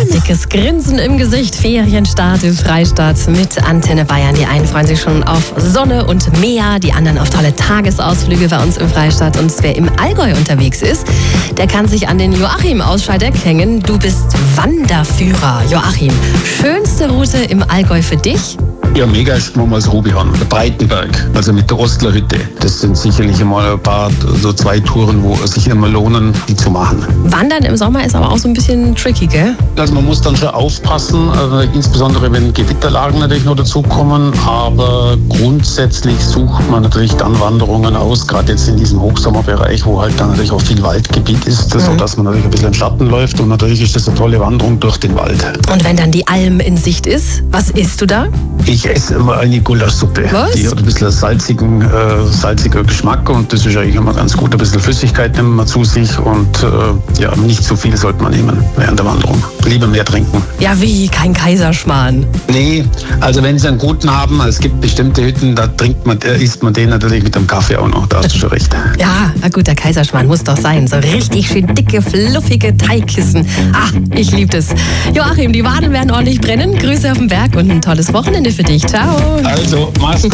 dickes Grinsen im Gesicht. Ferienstart im Freistaat mit Antenne Bayern. Die einen freuen sich schon auf Sonne und Meer, die anderen auf tolle Tagesausflüge bei uns im Freistaat. Und wer im Allgäu unterwegs ist, der kann sich an den Joachim aus Scheideck hängen. Du bist Wanderführer, Joachim. Schönste Route im Allgäu für dich? Ja, mega ist mal das Rubihan, der Breitenberg, also mit der Ostlerhütte. Das sind sicherlich einmal ein paar, so 2 Touren, wo es sich immer lohnen, die zu machen. Wandern im Sommer ist aber auch so ein bisschen tricky, gell? Also man muss dann schon aufpassen, insbesondere wenn Gewitterlagen natürlich noch dazukommen. Aber grundsätzlich sucht man natürlich dann Wanderungen aus, gerade jetzt in diesem Hochsommerbereich, wo halt dann natürlich auch viel Waldgebiet ist, sodass man natürlich ein bisschen im Schatten läuft. Und natürlich ist das eine tolle Wanderung durch den Wald. Und wenn dann die Alm in Sicht ist, was isst du da? Ich esse immer eine Gulaschsuppe. Was? Die hat ein bisschen salziger Geschmack und das ist eigentlich immer ganz gut. Ein bisschen Flüssigkeit nimmt man zu sich und nicht zu viel sollte man nehmen während der Wanderung. Lieber mehr trinken. Ja, wie? Kein Kaiserschmarrn. Nee, also wenn Sie einen guten haben, es gibt bestimmte Hütten, da isst man den natürlich mit dem Kaffee auch noch, da hast du schon recht. Ja, na gut, der Kaiserschmarrn muss doch sein. So richtig schön dicke, fluffige Teigkissen. Ah, ich liebe das. Joachim, die Waden werden ordentlich brennen. Grüße auf den Berg und ein tolles Wochenende für dich. Ciao. Also, mach's gut.